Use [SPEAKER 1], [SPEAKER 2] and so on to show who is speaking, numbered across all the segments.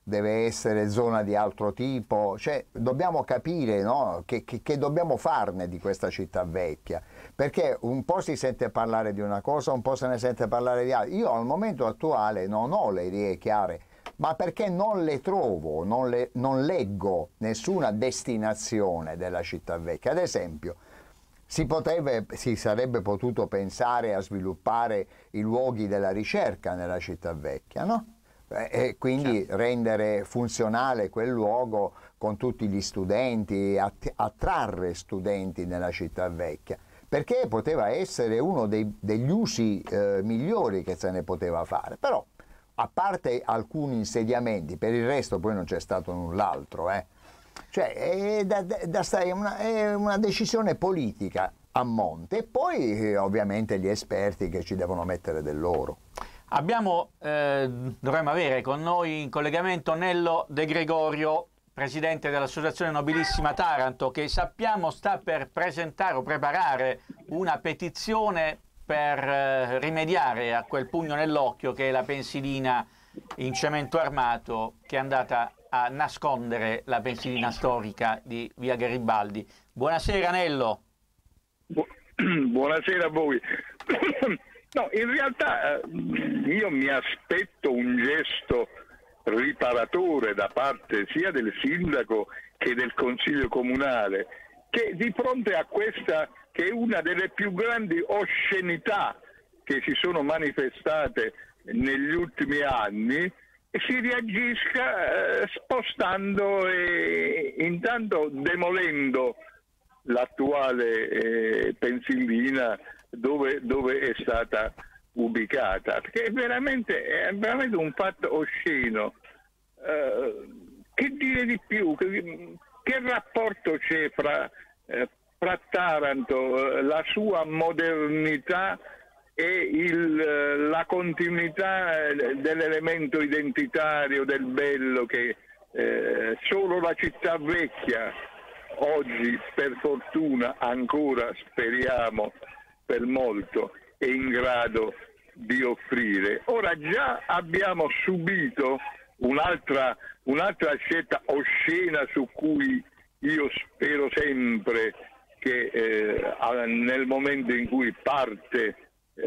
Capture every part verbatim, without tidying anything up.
[SPEAKER 1] deve essere zona di altro tipo, cioè dobbiamo capire, no, che, che, che dobbiamo farne di questa città vecchia, perché un po' si sente parlare di una cosa, un po' se ne sente parlare di altra. Io al momento attuale non ho le idee chiare, ma perché non le trovo, non, le, non leggo nessuna destinazione della città vecchia. Ad esempio, si, potrebbe, si sarebbe potuto pensare a sviluppare i luoghi della ricerca nella città vecchia, no? E quindi certo, rendere funzionale quel luogo con tutti gli studenti, att- attrarre studenti nella città vecchia, perché poteva essere uno dei, degli usi eh, migliori che se ne poteva fare. Però, a parte alcuni insediamenti, per il resto poi non c'è stato null'altro, eh. Cioè è, da, da, è, una, è una decisione politica a monte, e poi eh, ovviamente gli esperti che ci devono mettere del loro.
[SPEAKER 2] Abbiamo, eh, dovremmo avere con noi in collegamento Nello De Gregorio, presidente dell'Associazione Nobilissima Taranto, che sappiamo sta per presentare o preparare una petizione per eh, rimediare a quel pugno nell'occhio che è la pensilina in cemento armato che è andata a nascondere la pensilina storica di via Garibaldi. Buonasera Nello.
[SPEAKER 3] Bu- Buonasera a voi. No, in realtà io mi aspetto un gesto riparatore da parte sia del sindaco che del consiglio comunale, che di fronte a questa, che è una delle più grandi oscenità che si sono manifestate negli ultimi anni, si reagisca eh, spostando e intanto demolendo l'attuale eh, pensilina dove, dove è stata ubicata, perché è veramente, è veramente un fatto osceno. Eh, che dire di più? Che, che rapporto c'è fra, eh, fra Taranto, eh, la sua modernità e il, la continuità dell'elemento identitario, del bello che eh, solo la città vecchia oggi, per fortuna, ancora speriamo per molto, è in grado di offrire. Ora già abbiamo subito un'altra, un'altra scelta oscena su cui io spero sempre che eh, nel momento in cui parte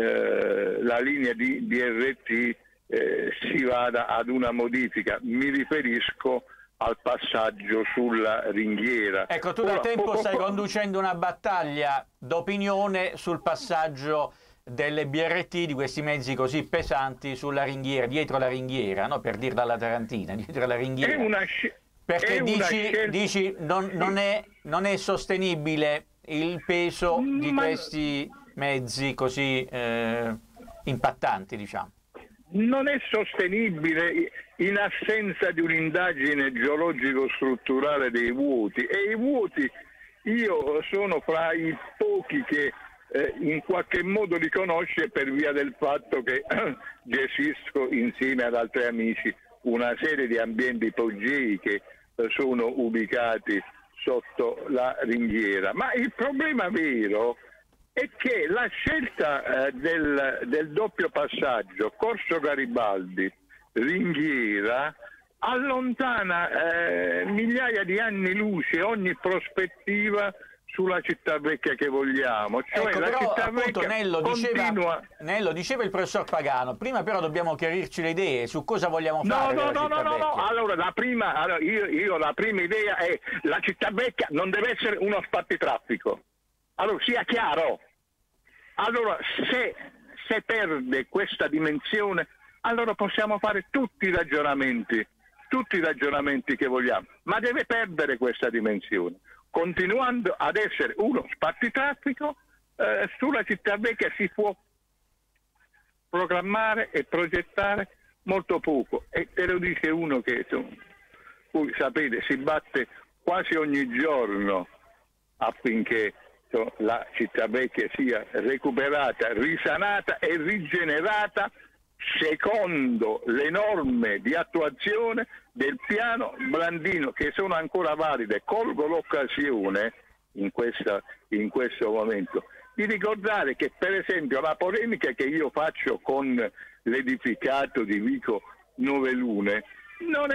[SPEAKER 3] eh, la linea di D R T eh, si vada ad una modifica. Mi riferisco al passaggio sulla ringhiera.
[SPEAKER 2] Ecco, tu da Ora, tempo stai po- conducendo una battaglia d'opinione sul passaggio delle B R T, di questi mezzi così pesanti, sulla ringhiera, dietro la ringhiera, no? Per dirla alla tarantina, dietro la ringhiera.
[SPEAKER 3] È una sc-
[SPEAKER 2] Perché
[SPEAKER 3] è
[SPEAKER 2] dici,
[SPEAKER 3] scelta...
[SPEAKER 2] dici non, non, è, non è sostenibile il peso
[SPEAKER 3] Ma...
[SPEAKER 2] di questi mezzi così eh, impattanti, diciamo.
[SPEAKER 3] Non è sostenibile in assenza di un'indagine geologico-strutturale dei vuoti, e i vuoti io sono fra i pochi che eh, in qualche modo li conosce per via del fatto che gestisco insieme ad altri amici una serie di ambienti ipogei che eh, sono ubicati sotto la ringhiera. Ma il problema vero è che la scelta eh, del, del doppio passaggio Corso Garibaldi ringhiera allontana eh, migliaia di anni luce ogni prospettiva sulla città vecchia che vogliamo. Cioè,
[SPEAKER 2] ecco,
[SPEAKER 3] la
[SPEAKER 2] però,
[SPEAKER 3] città
[SPEAKER 2] appunto,
[SPEAKER 3] vecchia
[SPEAKER 2] Nello
[SPEAKER 3] continua...
[SPEAKER 2] diceva, Nello diceva il professor Pagano, prima però dobbiamo chiarirci le idee su cosa vogliamo
[SPEAKER 3] no,
[SPEAKER 2] fare.
[SPEAKER 3] No, no, no, no, no,
[SPEAKER 2] vecchia.
[SPEAKER 3] allora la prima, allora, io, io la prima idea è la città vecchia non deve essere uno spartitraffico. Allora sia chiaro. Allora se, se perde questa dimensione, allora possiamo fare tutti i ragionamenti, tutti i ragionamenti che vogliamo, ma deve perdere questa dimensione, continuando ad essere uno spartitraffico. Eh, sulla città vecchia si può programmare e progettare molto poco, e te lo dice uno che, voi sapete, si batte quasi ogni giorno affinché la città vecchia sia recuperata, risanata e rigenerata secondo le norme di attuazione del piano Blandino, che sono ancora valide. Colgo l'occasione in, questa, in questo momento di ricordare che, per esempio, la polemica che io faccio con l'edificato di Vico Novelune non è